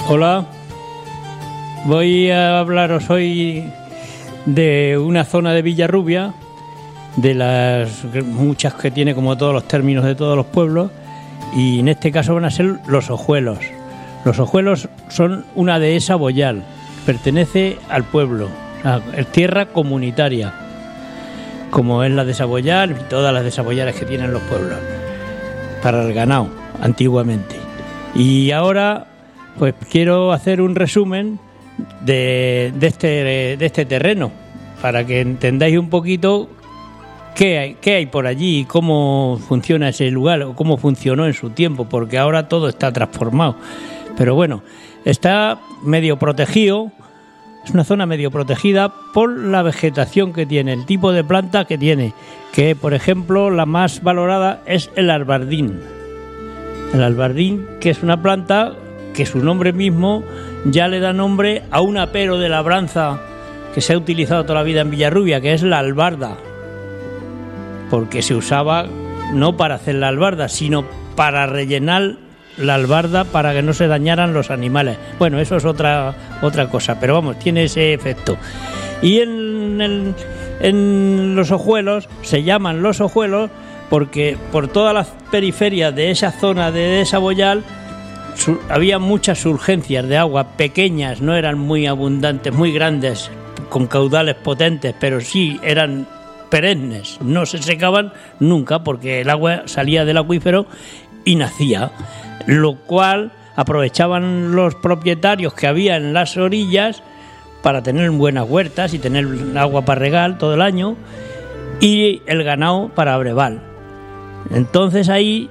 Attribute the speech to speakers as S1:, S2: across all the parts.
S1: Hola, voy a hablaros hoy de una zona de Villarrubia, de las muchas que tiene, como todos los términos de todos los pueblos, y en este caso van a ser los Ojuelos. Los Ojuelos son una dehesa boyal, pertenece al pueblo, es tierra comunitaria, como es la de Saboyal y todas las de Saboyales que tienen los pueblos, para el ganado, antiguamente. Y ahora pues quiero hacer un resumen de este terreno, para que entendáis un poquito qué hay por allí y cómo funciona ese lugar, o cómo funcionó en su tiempo, porque ahora todo está transformado. Pero bueno, está medio protegido, es una zona medio protegida por la vegetación que tiene, el tipo de planta que tiene, que por ejemplo la más valorada es el albardín. El albardín, que es una planta que su nombre mismo ya le da nombre a un apero de labranza que se ha utilizado toda la vida en Villarrubia, que es la albarda, porque se usaba no para hacer la albarda, sino para rellenar la albarda para que no se dañaran los animales. Bueno, eso es otra cosa, pero vamos, tiene ese efecto. Y en los Ojuelos, se llaman los Ojuelos porque por todas las periferias de esa zona de Saboyal había muchas surgencias de agua, pequeñas, no eran muy abundantes, muy grandes, con caudales potentes, pero sí eran perennes, no se secaban nunca porque el agua salía del acuífero y nacía, lo cual aprovechaban los propietarios que había en las orillas para tener buenas huertas y tener agua para regar todo el año y el ganado para brevar. Entonces ahí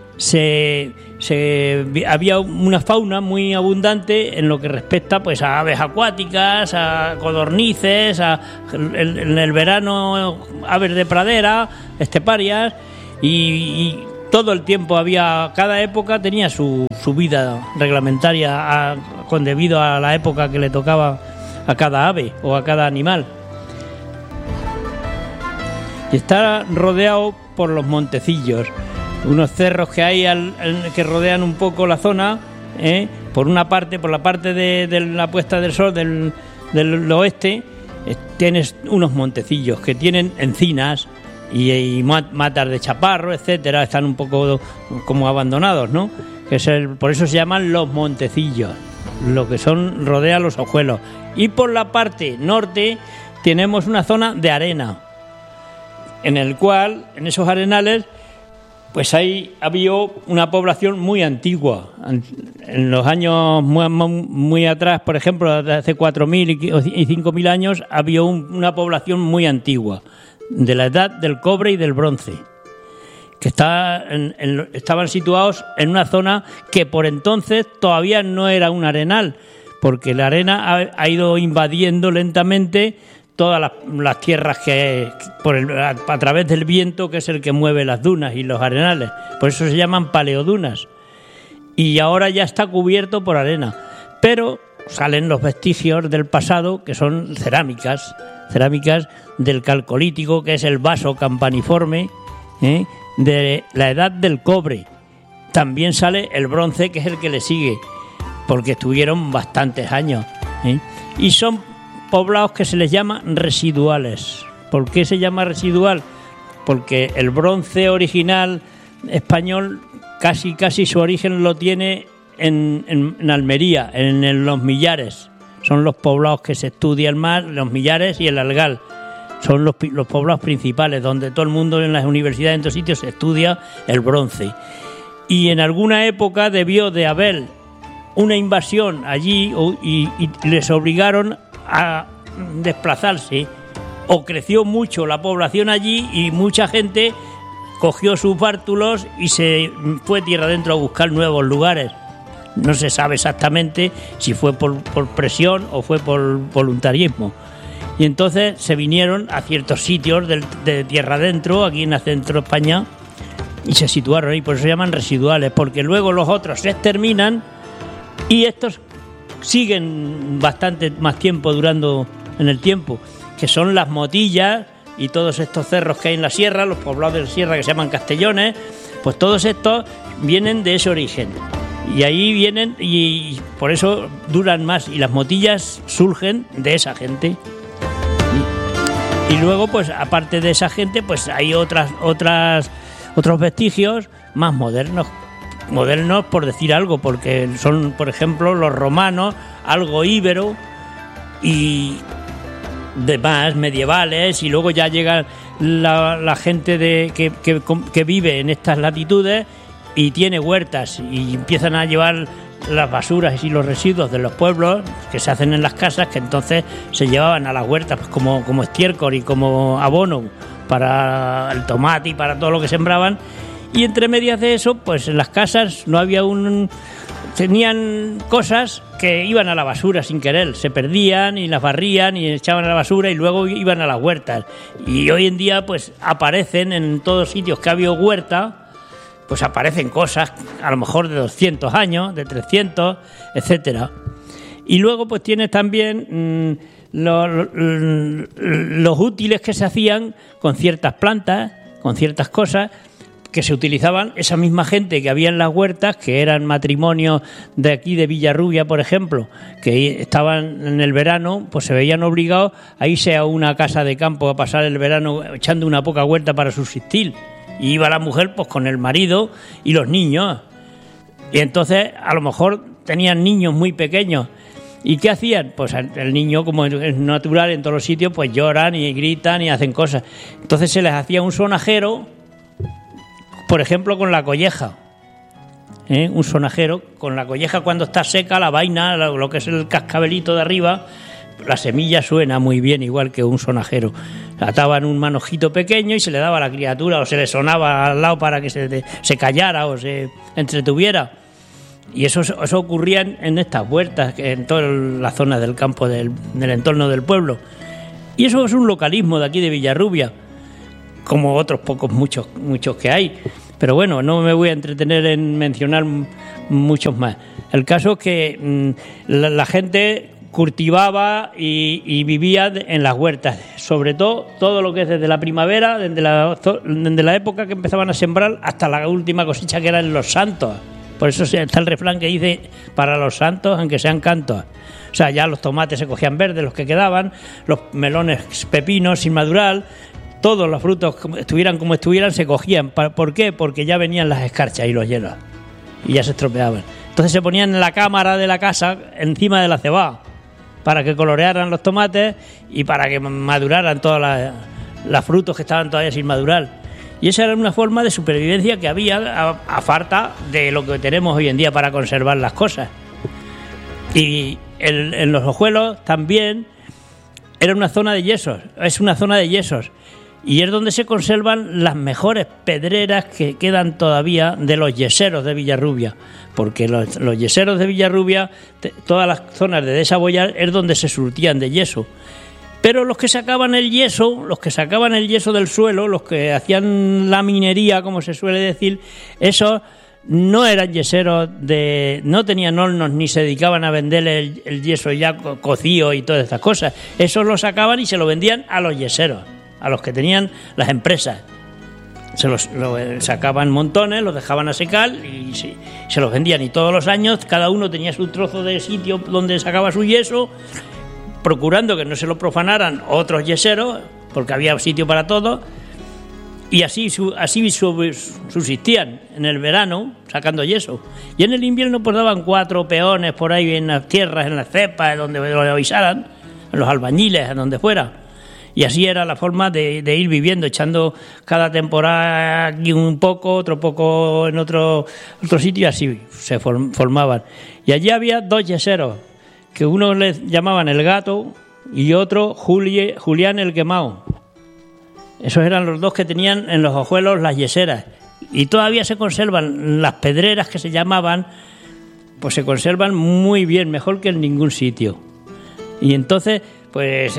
S1: había una fauna muy abundante en lo que respecta pues a aves acuáticas, a codornices, en el verano aves de pradera, esteparias, y todo el tiempo cada época tenía su vida reglamentaria debido a la época que le tocaba a cada ave o a cada animal. Y está rodeado por los montecillos, unos cerros que hay que rodean un poco la zona, por la parte de la puesta del sol del oeste, tienes unos montecillos que tienen encinas y matas de chaparro, etcétera, están un poco como abandonados, ¿no? Por eso se llaman los montecillos, lo que rodea los Ojuelos. Y por la parte norte tenemos una zona de arena, en el cual, en esos arenales, pues había una población muy antigua. En los años muy atrás, por ejemplo, de hace 4.000 y 5.000 años, había una población muy antigua, de la edad del cobre y del bronce, que estaban situados en una zona que por entonces todavía no era un arenal, porque la arena ha ido invadiendo lentamente todas las tierras a través del viento, que es el que mueve las dunas y los arenales. Por eso se llaman paleodunas. Y ahora ya está cubierto por arena. Pero salen los vestigios del pasado, que son cerámicas del calcolítico, que es el vaso campaniforme, de la edad del cobre. También sale el bronce, que es el que le sigue, porque estuvieron bastantes años. Y son poblados que se les llama residuales. ¿Por qué se llama residual? Porque el bronce original español casi su origen lo tiene en Almería, en los Millares. Son los poblados que se estudian más, los Millares y el Algal. Son los poblados principales, donde todo el mundo en las universidades, en todos sitios, se estudia el bronce. Y en alguna época debió de haber una invasión allí y les obligaron a desplazarse, o creció mucho la población allí y mucha gente cogió sus bártulos y se fue tierra adentro a buscar nuevos lugares. No se sabe exactamente si fue por presión o fue por voluntarismo. Y entonces se vinieron a ciertos sitios de tierra adentro, aquí en el centro de España, y se situaron ahí. Por eso se llaman residuales, porque luego los otros se exterminan y estos siguen bastante más tiempo durando en el tiempo, que son las Motillas y todos estos cerros que hay en la sierra, los poblados de la sierra que se llaman Castellones, pues todos estos vienen de ese origen. Y ahí vienen y por eso duran más. Y las motillas surgen de esa gente. Y luego, pues aparte de esa gente, pues hay otros vestigios más modernos por decir algo, porque son, por ejemplo, los romanos, algo íbero y demás medievales, y luego ya llega la gente que vive en estas latitudes y tiene huertas y empiezan a llevar las basuras y los residuos de los pueblos que se hacen en las casas, que entonces se llevaban a las huertas, pues como estiércol y como abono para el tomate y para todo lo que sembraban. Y entre medias de eso, pues en las casas no había tenían cosas que iban a la basura sin querer, se perdían y las barrían y echaban a la basura y luego iban a las huertas. Y hoy en día pues aparecen en todos sitios que ha habido huerta, pues aparecen cosas a lo mejor de 200 años, de 300, etcétera. Y luego pues tienes también los útiles que se hacían con ciertas plantas, con ciertas cosas que se utilizaban esa misma gente que había en las huertas, que eran matrimonios de aquí de Villarrubia, por ejemplo, que estaban en el verano, pues se veían obligados a irse a una casa de campo a pasar el verano echando una poca huerta para subsistir. Y iba la mujer pues con el marido y los niños. Y entonces a lo mejor tenían niños muy pequeños. ¿Y qué hacían? Pues el niño, como es natural en todos los sitios, pues lloran y gritan y hacen cosas. Entonces se les hacía un sonajero, por ejemplo, con la colleja. Un sonajero con la colleja cuando está seca, la vaina, lo que es el cascabelito de arriba, la semilla suena muy bien, igual que un sonajero. Ataban un manojito pequeño y se le daba a la criatura, o se le sonaba al lado para que se callara o se entretuviera. Y eso ocurría en estas huertas, en todas las zonas del campo, del entorno del pueblo. Y eso es un localismo de aquí de Villarrubia, como otros muchos que hay. Pero bueno, no me voy a entretener en mencionar muchos más. El caso es que la gente cultivaba y vivía en las huertas, sobre todo lo que es desde la primavera, desde la época que empezaban a sembrar hasta la última cosecha, que eran los santos. Por eso está el refrán que dice: para los santos, aunque sean cantos. O sea, ya los tomates se cogían verdes, los que quedaban, los melones, pepinos sin madurar, todos los frutos, estuvieran como estuvieran, se cogían. ¿Por qué? Porque ya venían las escarchas y los hielos y ya se estropeaban. Entonces se ponían en la cámara de la casa encima de la cebada para que colorearan los tomates y para que maduraran todos los frutos que estaban todavía sin madurar. Y esa era una forma de supervivencia que había a falta de lo que tenemos hoy en día para conservar las cosas. Y en los Ojuelos también era una zona de yesos, es una zona de yesos. Y es donde se conservan las mejores pedreras que quedan todavía de los yeseros de Villarrubia. Porque los yeseros de Villarrubia, todas las zonas de Desabollar, es donde se surtían de yeso. Pero los que sacaban el yeso del suelo, los que hacían la minería, como se suele decir, esos no eran yeseros no tenían hornos ni se dedicaban a vender el yeso ya cocido y todas estas cosas. Esos lo sacaban y se lo vendían a los yeseros, a los que tenían las empresas. Lo sacaban montones, los dejaban a secar y se los vendían. Y todos los años cada uno tenía su trozo de sitio donde sacaba su yeso, procurando que no se lo profanaran otros yeseros, porque había sitio para todos, y así subsistían en el verano sacando yeso. Y en el invierno pues daban 4 peones por ahí en las tierras, en las cepas, donde lo avisaran, en los albañiles, en donde fuera. Y así era la forma de ir viviendo, echando cada temporada aquí un poco, otro poco en otro sitio, y así se formaban. Y allí había 2 yeseros, que uno les llamaban el Gato y otro Julián el Quemado. Esos eran los 2 que tenían en los Ojuelos las yeseras. Y todavía se conservan las pedreras que se llamaban, pues se conservan muy bien, mejor que en ningún sitio. Y entonces, pues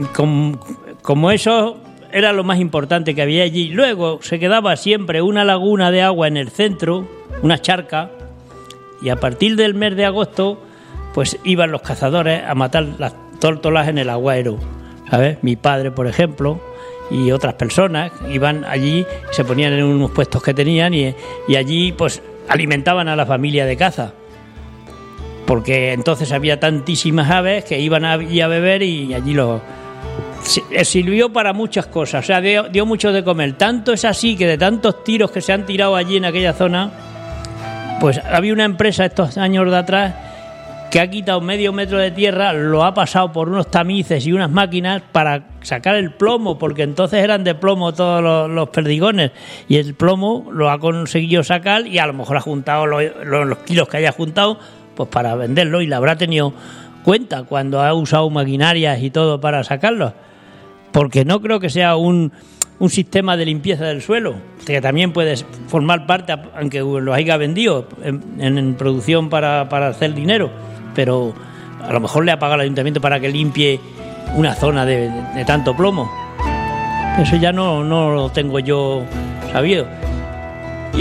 S1: como eso era lo más importante que había allí. Luego se quedaba siempre una laguna de agua en el centro, una charca, y a partir del mes de agosto pues iban los cazadores a matar las tórtolas en el aguaero, ¿sabes? Mi padre, por ejemplo, y otras personas iban allí, se ponían en unos puestos que tenían y allí pues alimentaban a la familia de caza, porque entonces había tantísimas aves que iban allí a beber y allí sirvió para muchas cosas, o sea, dio mucho de comer. Tanto es así que de tantos tiros que se han tirado allí en aquella zona, pues había una empresa estos años de atrás que ha quitado medio metro de tierra, lo ha pasado por unos tamices y unas máquinas para sacar el plomo, porque entonces eran de plomo todos los perdigones, y el plomo lo ha conseguido sacar y a lo mejor ha juntado los kilos que haya juntado pues para venderlo, y le habrá tenido cuenta cuando ha usado maquinarias y todo para sacarlos, porque no creo que sea un sistema de limpieza del suelo, que también puede formar parte, aunque lo haya vendido en producción para hacer dinero, pero a lo mejor le ha pagado al ayuntamiento para que limpie una zona de tanto plomo. Eso ya no lo tengo yo sabido.